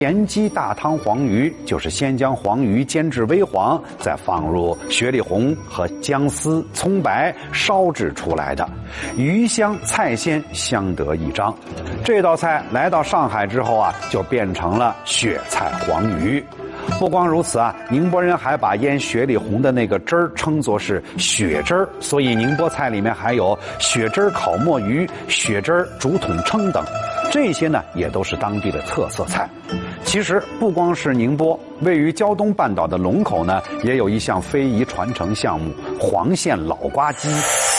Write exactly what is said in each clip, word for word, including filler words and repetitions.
盐鸡大汤黄鱼就是先将黄鱼煎至微黄，再放入雪里红和姜丝、葱白烧制出来的，鱼香菜鲜相得益彰。这道菜来到上海之后啊，就变成了雪菜黄鱼。不光如此啊，宁波人还把腌雪里红的那个汁儿称作是雪汁儿，所以宁波菜里面还有雪汁儿烤墨鱼、雪汁儿竹筒称等，这些呢也都是当地的特色菜。其实不光是宁波，位于胶东半岛的龙口呢，也有一项非遗传承项目——黄县老瓜鸡。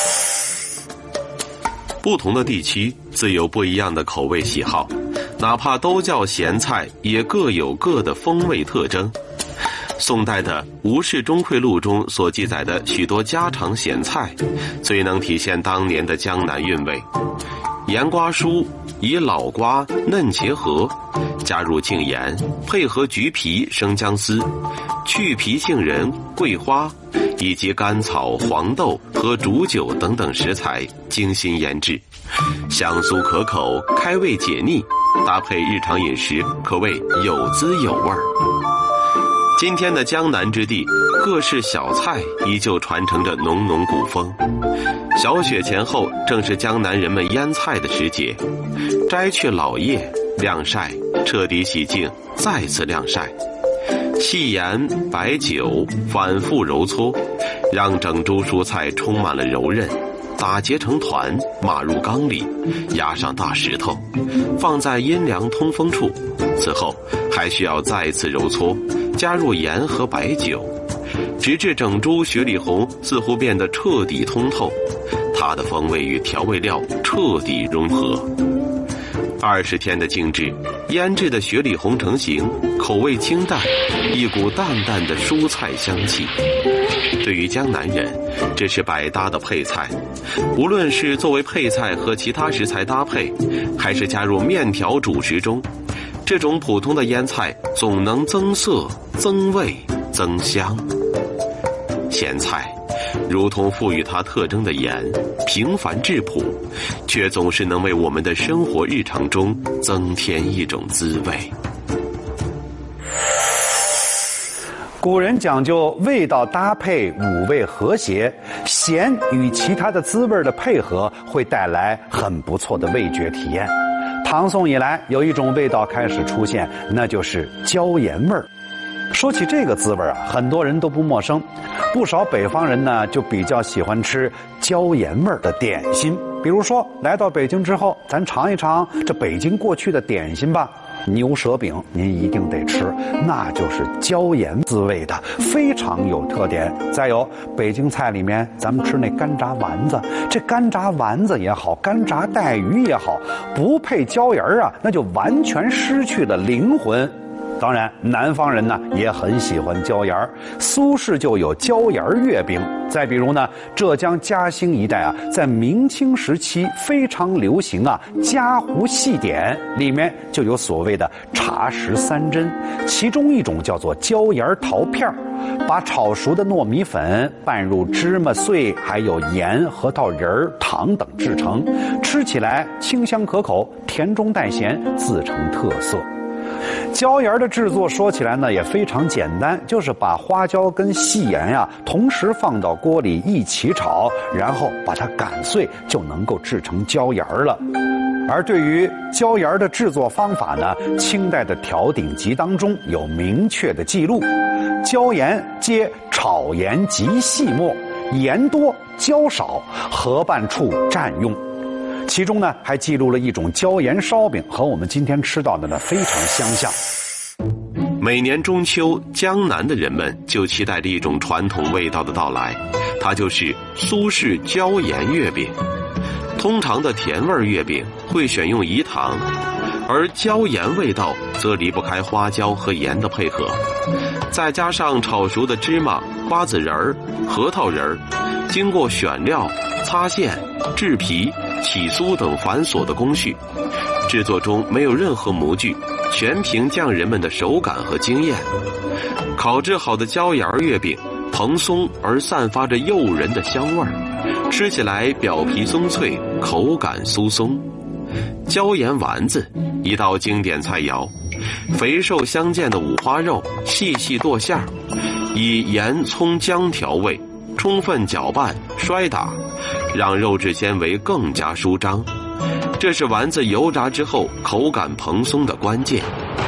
不同的地区自有不一样的口味喜好，哪怕都叫咸菜，也各有各的风味特征。宋代的《吴氏钟会录》中所记载的许多家常咸菜，最能体现当年的江南韵味。盐瓜酥以老瓜嫩结合，加入净盐，配合橘皮、生姜丝、去皮杏仁、桂花以及甘草、黄豆和煮酒等等食材精心腌制，香酥可口，开胃解腻，搭配日常饮食可谓有滋有味。今天的江南之地，各式小菜依旧传承着浓浓古风。小雪前后正是江南人们腌菜的时节，摘去老叶，晾晒，彻底洗净，再次晾晒，细盐、白酒反复揉搓，让整株蔬菜充满了柔韧，打结成团，码入缸里，压上大石头，放在阴凉通风处。此后还需要再次揉搓，加入盐和白酒，直至整株雪里红似乎变得彻底通透，它的风味与调味料彻底融合。二十天的静置，腌制的雪里红成型，口味清淡，一股淡淡的蔬菜香气。对于江南人，这是百搭的配菜，无论是作为配菜和其他食材搭配，还是加入面条主食中，这种普通的腌菜总能增色、增味、增香。咸菜如同赋予它特征的盐，平凡质朴，却总是能为我们的生活日常中增添一种滋味。 古人讲究味道搭配，五味和谐，咸与其他的滋味的配合会带来很不错的味觉体验。唐宋以来，有一种味道开始出现，那就是椒盐味儿。说起这个滋味啊，很多人都不陌生。不少北方人呢，就比较喜欢吃椒盐味儿的点心。比如说，来到北京之后，咱尝一尝这北京过去的点心吧。牛舌饼您一定得吃，那就是椒盐滋味的，非常有特点。再有北京菜里面咱们吃那干炸丸子，这干炸丸子也好，干炸带鱼也好，不配椒盐啊，那就完全失去了灵魂。当然南方人呢也很喜欢椒盐，苏式就有椒盐月饼。再比如呢，浙江嘉兴一带啊，在明清时期非常流行啊嘉湖细点，里面就有所谓的茶食三珍，其中一种叫做椒盐桃片，把炒熟的糯米粉拌入芝麻碎还有盐、核桃仁、糖等制成，吃起来清香可口，甜中带咸，自成特色。椒盐的制作说起来呢也非常简单，就是把花椒跟细盐呀、啊、同时放到锅里一起炒，然后把它擀碎，就能够制成椒盐了。而对于椒盐的制作方法呢，清代的调鼎集当中有明确的记录：椒盐皆炒盐极细末，盐多椒少，合拌处蘸用。其中呢还记录了一种椒盐烧饼，和我们今天吃到的呢非常相像。 每年中秋，江南的人们就期待着一种传统味道的到来，它就是苏式椒盐月饼。通常的甜味月饼会选用饴糖，而椒盐味道则离不开花椒和盐的配合，再加上炒熟的芝麻、瓜子仁儿、核桃仁儿，经过选料、擦线、制皮、起酥等繁琐的工序，制作中没有任何模具，全凭匠人们的手感和经验。烤制好的椒盐月饼蓬松而散发着诱人的香味儿，吃起来表皮松脆，口感酥松。椒盐丸子一道经典菜肴， 肥瘦相间的五花肉细细剁馅儿，以盐、葱、姜调味，充分搅拌摔打，让肉质纤维更加舒张。这是丸子油炸之后口感蓬松的关键。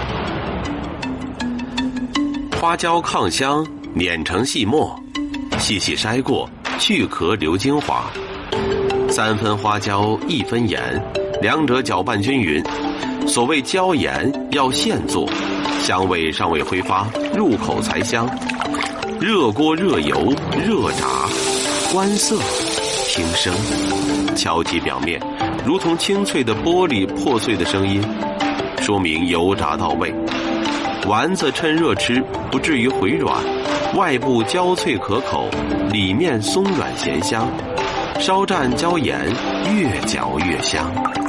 花椒炕香，碾成细末，细细筛过，去壳留精华。三分花椒，一分盐，两者搅拌均匀。所谓椒盐要现做，香味尚未挥发，入口才香。热锅热油热炸，观色听声，敲击表面，如同清脆的玻璃破碎的声音，说明油炸到位。丸子趁热吃，不至于回软，外部焦脆可口，里面松软咸香，稍蘸椒盐，越嚼越香。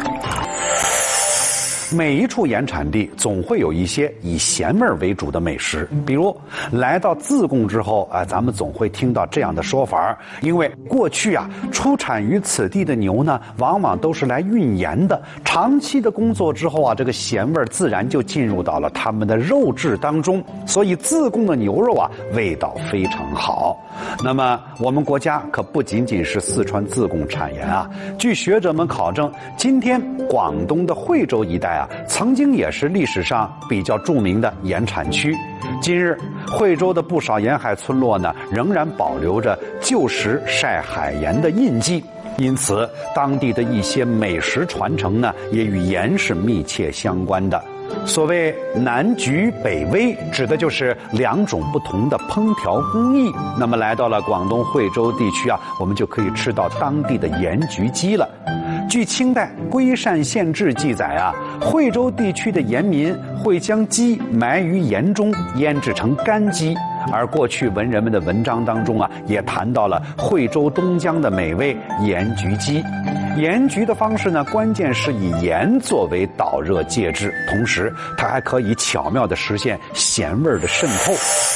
每一处盐产地总会有一些以咸味为主的美食，比如来到自贡之后啊、呃，咱们总会听到这样的说法，因为过去啊，出产于此地的牛呢，往往都是来运盐的，长期的工作之后啊，这个咸味自然就进入到了他们的肉质当中，所以自贡的牛肉啊，味道非常好。那么我们国家可不仅仅是四川自贡产盐啊，据学者们考证，今天广东的惠州一带啊，曾经也是历史上比较著名的盐产区。今日惠州的不少沿海村落呢，仍然保留着旧时晒海盐的印记，因此当地的一些美食传承呢，也与盐是密切相关的。所谓南橘北煨，指的就是两种不同的烹调工艺。那么来到了广东惠州地区啊，我们就可以吃到当地的盐焗鸡了。据清代《龟善县志》记载啊，惠州地区的盐民会将鸡埋于盐中，腌制成干鸡。而过去文人们的文章当中啊，也谈到了惠州东江的美味盐焗鸡。盐焗的方式呢，关键是以盐作为导热介质，同时它还可以巧妙地实现咸味的渗透。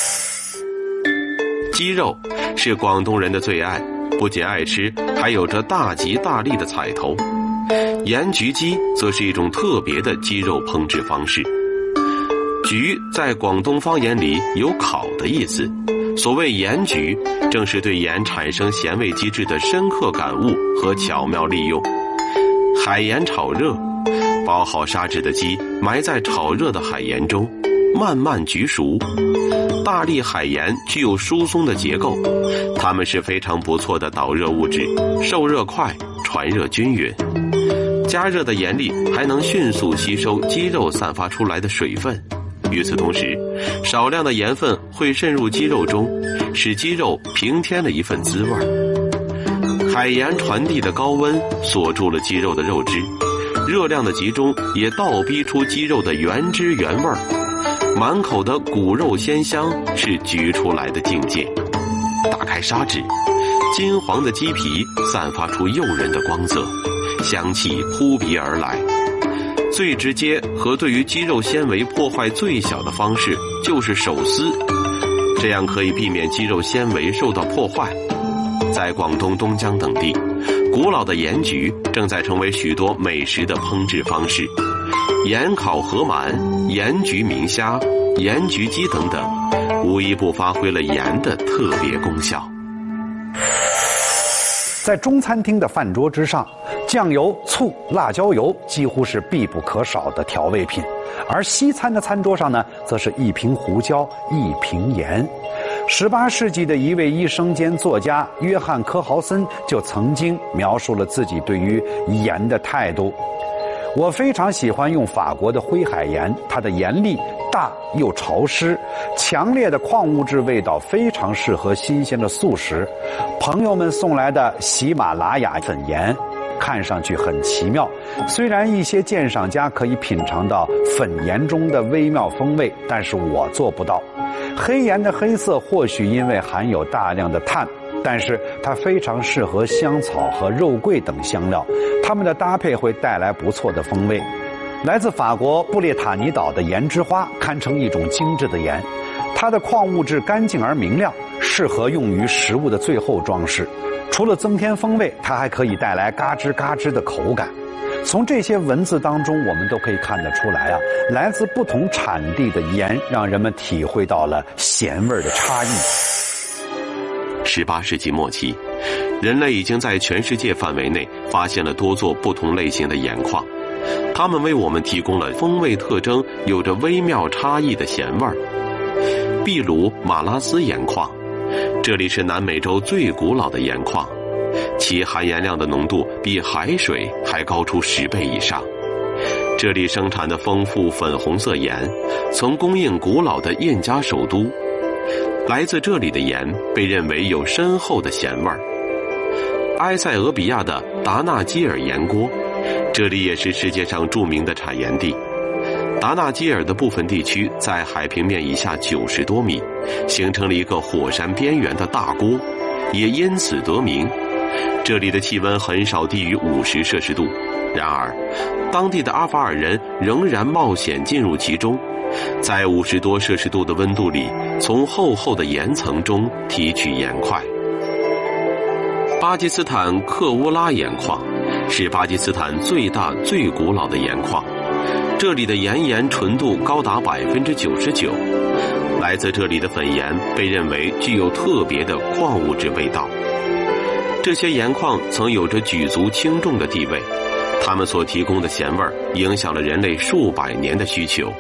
鸡肉是广东人的最爱，不仅爱吃，还有着大吉大利的彩头。盐焗鸡则是一种特别的鸡肉烹制方式。焗在广东方言里有烤的意思，所谓盐焗，正是对盐产生咸味机制的深刻感悟和巧妙利用。海盐炒热，包好砂纸的鸡埋在炒热的海盐中，慢慢焗熟。大粒海盐具有疏松的结构，它们是非常不错的导热物质，受热快，传热均匀。加热的盐粒还能迅速吸收鸡肉散发出来的水分。与此同时，少量的盐分会渗入鸡肉中，使鸡肉平添了一份滋味。海盐传递的高温锁住了鸡肉的肉汁，热量的集中也倒逼出鸡肉的原汁原味，满口的骨肉鲜香是焗出来的境界。打开砂纸，金黄的鸡皮散发出诱人的光泽，香气扑鼻而来。最直接和对于鸡肉纤维破坏最小的方式就是手撕，这样可以避免鸡肉纤维受到破坏。在广东东江等地，古老的盐焗正在成为许多美食的烹制方式。盐烤河鳗、盐焗明虾、盐焗鸡等等，无一不发挥了盐的特别功效。 在中餐厅的饭桌之上，酱油、醋、辣椒油几乎是必不可少的调味品，而西餐的餐桌上呢，则是一瓶胡椒，一瓶盐。十八世纪的一位医生兼作家约翰·科豪森就曾经描述了自己对于盐的态度。我非常喜欢用法国的灰海盐，它的盐粒大又潮湿，强烈的矿物质味道非常适合新鲜的素食。朋友们送来的喜马拉雅粉盐看上去很奇妙，虽然一些鉴赏家可以品尝到粉盐中的微妙风味，但是我做不到。黑盐的黑色或许因为含有大量的碳，但是它非常适合香草和肉桂等香料，它们的搭配会带来不错的风味。来自法国布列塔尼岛的盐之花堪称一种精致的盐，它的矿物质干净而明亮，适合用于食物的最后装饰。除了增添风味，它还可以带来嘎吱嘎吱的口感。 从这些文字当中，我们都可以看得出来啊，来自不同产地的盐，让人们体会到了咸味的差异。 十八世纪末期，人类已经在全世界范围内发现了多座不同类型的盐矿，它们为我们提供了风味特征有着微妙差异的咸味儿。秘鲁马拉斯盐矿，这里是南美洲最古老的盐矿，其含盐量的浓度比海水还高出十倍以上。这里生产的丰富粉红色盐曾供应古老的印加首都。来自这里的盐被认为有深厚的咸味儿。埃塞俄比亚的达纳基尔盐锅，这里也是世界上著名的产盐地。达纳基尔的部分地区在海平面以下九十多米，形成了一个火山边缘的大锅，也因此得名。这里的气温很少低于五十摄氏度，然而当地的阿法尔人仍然冒险进入其中，在五十多摄氏度的温度里，从厚厚的盐层中提取盐块。巴基斯坦克乌拉盐矿是巴基斯坦最大最古老的盐矿，这里的盐盐纯度高达百分之九十九。来自这里的粉盐被认为具有特别的矿物质味道。这些盐矿曾有着举足轻重的地位，它们所提供的咸味影响了人类数百年的需求。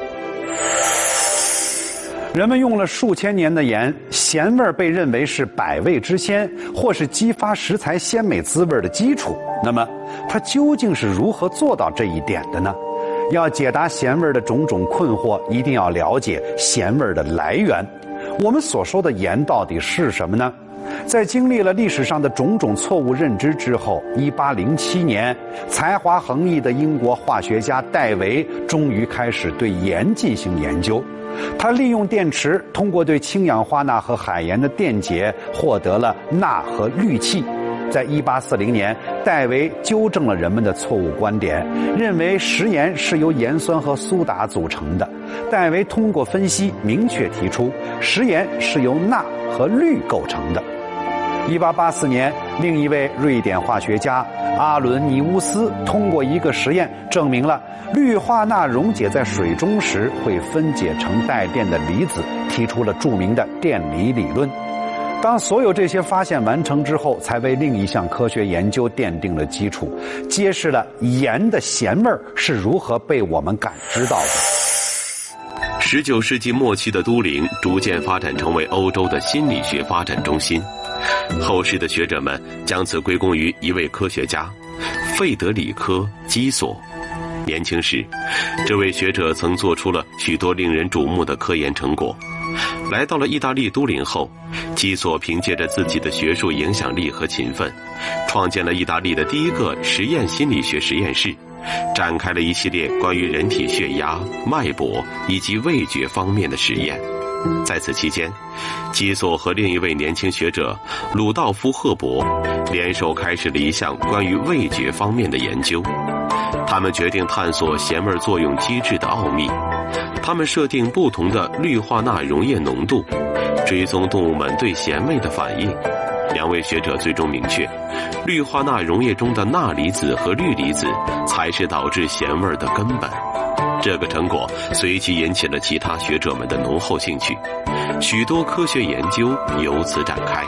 人们用了数千年的盐，咸味被认为是百味之先，或是激发食材鲜美滋味的基础。那么，它究竟是如何做到这一点的呢？要解答咸味的种种困惑，一定要了解咸味的来源。我们所说的盐到底是什么呢？在经历了历史上的种种错误认知之后，一八零七年，才华横溢的英国化学家戴维终于开始对盐进行研究。他利用电池，通过对氢氧化钠和海盐的电解，获得了钠和氯气。在一八四零年，戴维纠正了人们的错误观点，认为食盐是由盐酸和苏打组成的。戴维通过分析，明确提出食盐是由钠和氯构成的。一八八四年，另一位瑞典化学家阿伦尼乌斯通过一个实验证明了氯化钠溶解在水中时会分解成带电的离子，提出了著名的电离理论。当所有这些发现完成之后，才为另一项科学研究奠定了基础，揭示了盐的咸味是如何被我们感知到的。 十九世纪末期的都灵逐渐发展成为欧洲的心理学发展中心，后世的学者们将此归功于一位科学家费德里科·基索。年轻时，这位学者曾做出了许多令人瞩目的科研成果。来到了意大利都灵后，基索凭借着自己的学术影响力和勤奋，创建了意大利的第一个实验心理学实验室，展开了一系列关于人体血压、脉搏以及味觉方面的实验。在此期间，基索和另一位年轻学者鲁道夫·赫伯联手开始了一项关于味觉方面的研究。他们决定探索咸味作用机制的奥秘。他们设定不同的氯化钠溶液浓度，追踪动物们对咸味的反应。两位学者最终明确，氯化钠溶液中的钠离子和氯离子才是导致咸味的根本。这个成果随即引起了其他学者们的浓厚兴趣，许多科学研究由此展开。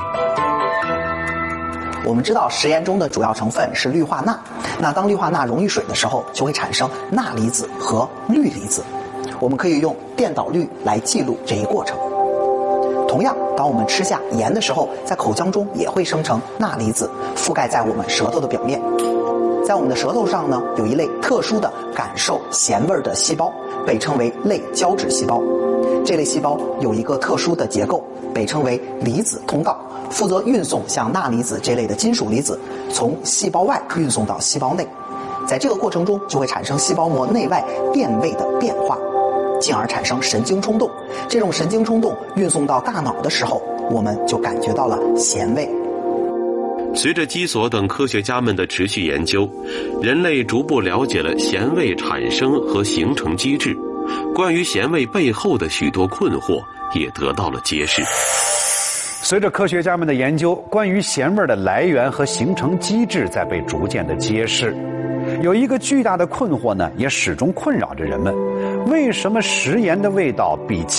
我们知道食盐中的主要成分是氯化钠，那当氯化钠溶于水的时候，就会产生钠离子和氯离子。我们可以用电导率来记录这一过程。同样，当我们吃下盐的时候，在口腔中也会生成钠离子，覆盖在我们舌头的表面。在我们的舌头上呢，有一类特殊的感受咸味的细胞，被称为类胶质细胞。这类细胞有一个特殊的结构，被称为离子通道，负责运送像钠离子这类的金属离子从细胞外运送到细胞内。在这个过程中，就会产生细胞膜内外电位的变化，进而产生神经冲动。这种神经冲动运送到大脑的时候，我们就感觉到了咸味。 随着基索等科学家们的持续研究，人类逐步了解了咸味产生和形成机制，关于咸味背后的许多困惑也得到了揭示。 随着科学家们的研究，关于咸味的来源和形成机制在被逐渐的揭示。有一个巨大的困惑呢，也始终困扰着人们：为什么食盐的味道比